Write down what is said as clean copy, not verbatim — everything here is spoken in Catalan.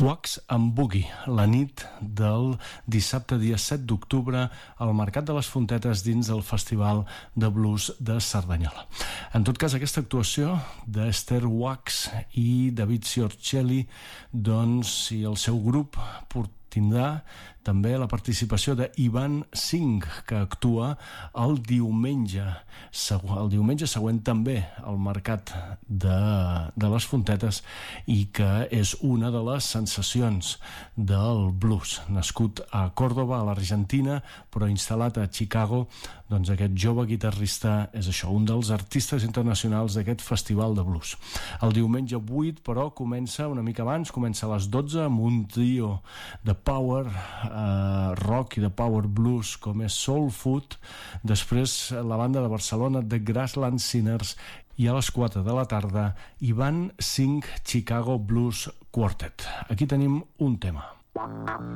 Wax and Boogie, la nit del dissabte dia 7 d'octubre al Mercat de les Fontetes dins del Festival de Blues de Cerdanyola. En tot cas, aquesta actuació d'Esther Wax i David Siorcelli, doncs, i el seu grup tindrà també la participació d'Ivan Singh, que actua el diumenge següent també al Mercat de les Fontetes, i que és una de les sensacions del blues. Nascut a Còrdova, a l'Argentina, però instal·lat a Chicago, doncs aquest jove guitarrista és això, un dels artistes internacionals d'aquest festival de blues. El diumenge 8, però, comença una mica abans, comença a les 12 amb un trio de power rock i de power blues com és Soul Food, després la banda de Barcelona The Grassland Sinners, i a les 4 de la tarda Ivan Singh Chicago Blues Quartet. Aquí tenim un tema.